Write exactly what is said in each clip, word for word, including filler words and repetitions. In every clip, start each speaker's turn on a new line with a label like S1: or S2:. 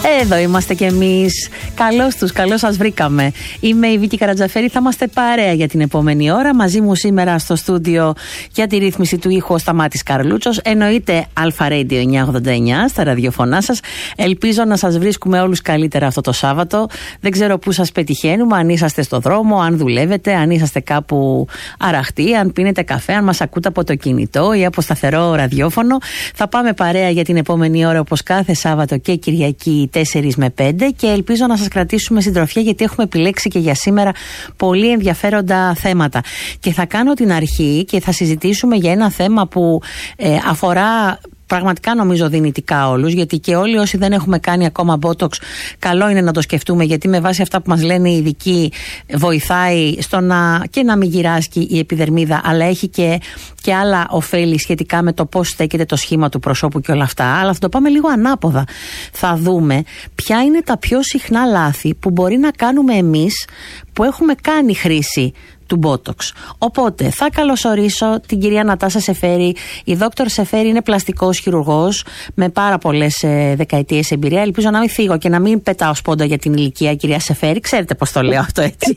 S1: Εδώ είμαστε κι εμείς. Καλώς τους, καλώς σας βρήκαμε. Είμαι η Βίκη Καρατζαφέρη. Θα είμαστε παρέα για την επόμενη ώρα. Μαζί μου σήμερα στο στούντιο για τη ρύθμιση του ήχου ο Σταμάτης Καρλούτσος. Εννοείται Αλφα Radio εννιακόσια ογδόντα εννιά στα ραδιοφωνά σας. Ελπίζω να σας βρίσκουμε όλους καλύτερα αυτό το Σάββατο. Δεν ξέρω πού σας πετυχαίνουμε, αν είσαστε στο δρόμο, αν δουλεύετε, αν είσαστε κάπου αραχτοί, αν πίνετε καφέ, αν μας ακούτε από το κινητό ή από σταθερό ραδιόφωνο. Θα πάμε παρέα για την επόμενη ώρα όπως κάθε Σάββατο και Κυριακή τέσσερις με πέντε και ελπίζω να σας κρατήσουμε συντροφιά γιατί έχουμε επιλέξει και για σήμερα πολύ ενδιαφέροντα θέματα. Και θα κάνω την αρχή και θα συζητήσουμε για ένα θέμα που ε, αφορά πραγματικά νομίζω δυνητικά όλους, γιατί και όλοι όσοι δεν έχουμε κάνει ακόμα Botox, καλό είναι να το σκεφτούμε, γιατί με βάση αυτά που μας λένε οι ειδικοί βοηθάει στο να και να μην γυράσκει η επιδερμίδα, αλλά έχει και, και άλλα ωφέλη σχετικά με το πώς στέκεται το σχήμα του προσώπου και όλα αυτά. Αλλά θα το πάμε λίγο ανάποδα. Θα δούμε ποια είναι τα πιο συχνά λάθη που μπορεί να κάνουμε εμείς που έχουμε κάνει χρήση του Botox. Οπότε θα καλωσορίσω την κυρία Νατάσα Σεφέρη. Η δόκτωρ Σεφέρη είναι πλαστικός χειρουργός με πάρα πολλές ε, δεκαετίες εμπειρία. Ελπίζω να μην φύγω και να μην πετάω σπόντα για την ηλικία, κυρία Σεφέρη. Ξέρετε πώς το λέω αυτό, έτσι?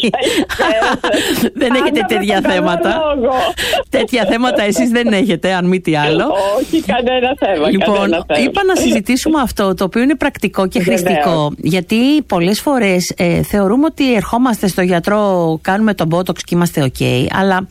S1: Δεν έχετε τέτοια θέματα. Τέτοια θέματα εσείς δεν έχετε, αν μη τι άλλο.
S2: Όχι, κανένα θέμα.
S1: Λοιπόν,
S2: κανένα θέμα.
S1: είπα να συζητήσουμε αυτό, το οποίο είναι πρακτικό και χρηστικό. Γιατί πολλές φορές ε, θεωρούμε ότι ερχόμαστε στο γιατρό, κάνουμε τον Botox και είμαστε ok, αλλά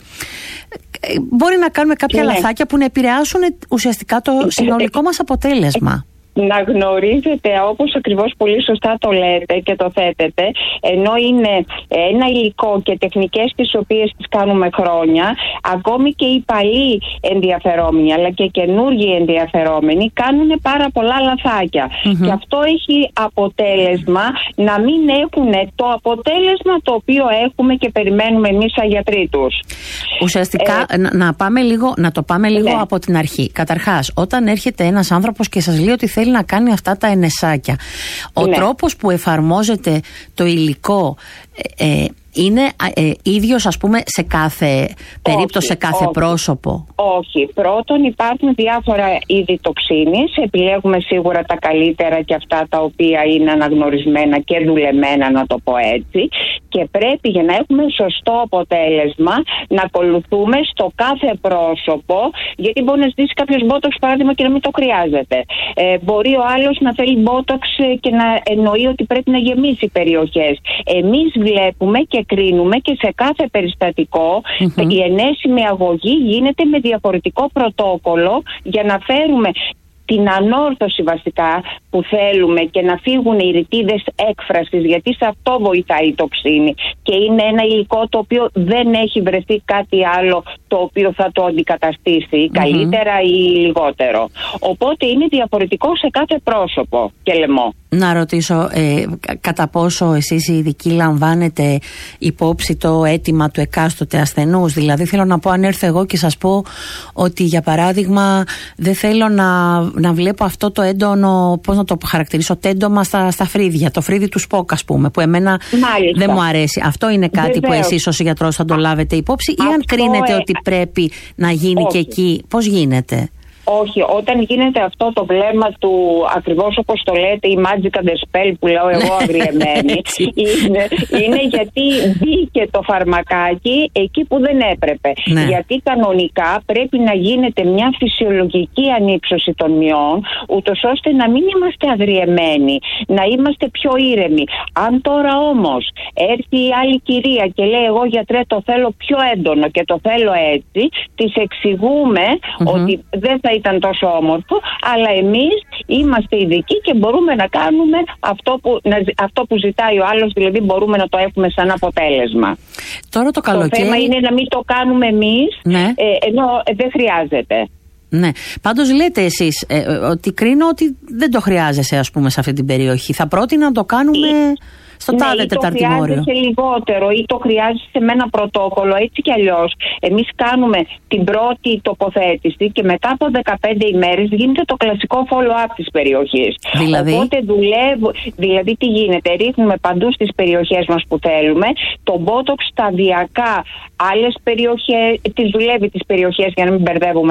S1: μπορεί να κάνουμε κάποια ναι. λαθάκια που να επηρεάσουν ουσιαστικά το συνολικό μας αποτέλεσμα.
S2: Να γνωρίζετε, όπως ακριβώς πολύ σωστά το λέτε και το θέτετε, ενώ είναι ένα υλικό και τεχνικές τις οποίες τις κάνουμε χρόνια, ακόμη και οι παλιοί ενδιαφερόμενοι αλλά και καινούργιοι ενδιαφερόμενοι κάνουν πάρα πολλά λαθάκια. Mm-hmm. Και αυτό έχει αποτέλεσμα να μην έχουν το αποτέλεσμα το οποίο έχουμε και περιμένουμε εμείς σαν γιατροί τους.
S1: Ουσιαστικά, ε, να, να, πάμε λίγο, να το πάμε λίγο ναι. από την αρχή. Καταρχάς, όταν έρχεται ένας άνθρωπος και σας λέει ότι θέλει να κάνει αυτά τα ενεσάκια, ο ναι. τρόπος που εφαρμόζεται το υλικό ε, είναι ε, ίδιος, ας πούμε, σε κάθε περίπτωση, σε κάθε όχι. πρόσωπο?
S2: Όχι. Πρώτον, υπάρχουν διάφορα είδη τοξίνης. Επιλέγουμε σίγουρα τα καλύτερα και αυτά τα οποία είναι αναγνωρισμένα και δουλεμένα, να το πω έτσι. Και πρέπει, για να έχουμε σωστό αποτέλεσμα, να ακολουθούμε στο κάθε πρόσωπο, γιατί μπορεί να ζητήσει κάποιος Botox, παράδειγμα, και να μην το χρειάζεται. Ε, μπορεί ο άλλος να θέλει Botox και να εννοεί ότι πρέπει να γεμίσει περιοχές. Εμείς βλέπουμε και κρίνουμε και σε κάθε περιστατικό mm-hmm. η ενέσιμη αγωγή γίνεται με διαφορετικό πρωτόκολλο για να φέρουμε την ανόρθωση βασικά που θέλουμε και να φύγουν οι ρητίδες έκφρασης, γιατί σε αυτό βοηθάει η τοξίνη και είναι ένα υλικό το οποίο δεν έχει βρεθεί κάτι άλλο το οποίο θα το αντικαταστήσει mm-hmm. καλύτερα ή λιγότερο. Οπότε είναι διαφορετικό σε κάθε πρόσωπο και λαιμό.
S1: Να ρωτήσω, ε, κατά πόσο εσείς οι ειδικοί λαμβάνετε υπόψη το αίτημα του εκάστοτε ασθενούς? Δηλαδή θέλω να πω, αν έρθω εγώ και σας πω ότι για παράδειγμα δεν θέλω να, να βλέπω αυτό το έντονο, πώς να το χαρακτηρίσω, τέντομα στα, στα φρύδια, το φρύδι του Σπόκ, ας πούμε, που εμένα Μάλιστα. δεν μου αρέσει. Αυτό είναι κάτι Βεβαίως. που εσείς ως γιατρός θα το λάβετε υπόψη ή αν κρίνετε ε... ότι πρέπει να γίνει Όχι. και εκεί, πώς γίνεται?
S2: Όχι, όταν γίνεται αυτό το βλέμμα του, ακριβώς όπως το λέτε, η magic and the spell που λέω εγώ αγριεμένη, είναι, είναι γιατί μπήκε το φαρμακάκι εκεί που δεν έπρεπε. Ναι. Γιατί κανονικά πρέπει να γίνεται μια φυσιολογική ανύψωση των μειών, ούτως ώστε να μην είμαστε αγριεμένοι, να είμαστε πιο ήρεμοι. Αν τώρα όμως έρθει η άλλη κυρία και λέει, εγώ γιατρέ το θέλω πιο έντονο και το θέλω έτσι, της εξηγούμε mm-hmm. ότι δεν θα ήταν τόσο όμορφο, αλλά εμείς είμαστε ειδικοί και μπορούμε να κάνουμε αυτό που, να, αυτό που ζητάει ο άλλος, δηλαδή μπορούμε να το έχουμε σαν αποτέλεσμα.
S1: Τώρα το καλοκαίρι...
S2: Το θέμα είναι να μην το κάνουμε εμείς, ναι. ε, ενώ ε, δεν χρειάζεται.
S1: Ναι. Πάντως λέτε εσείς ε, ότι κρίνω ότι δεν το χρειάζεσαι, ας πούμε, σε αυτή την περιοχή. Θα πρότεινα να το κάνουμε... στο
S2: ναι,
S1: τάδε τεταρτημόριο.
S2: Ή το χρειάζεσαι λιγότερο ή το χρειάζεσαι με ένα πρωτόκολλο, έτσι κι αλλιώς. Εμείς κάνουμε την πρώτη τοποθέτηση και μετά από δεκαπέντε ημέρες γίνεται το κλασικό follow-up της περιοχής.
S1: Δηλαδή?
S2: Οπότε δουλεύω, δηλαδή τι γίνεται, ρίχνουμε παντού στις περιοχές μας που θέλουμε, το Botox σταδιακά άλλες περιοχές, τις δουλεύει τις περιοχές για να μην μπερδεύουμε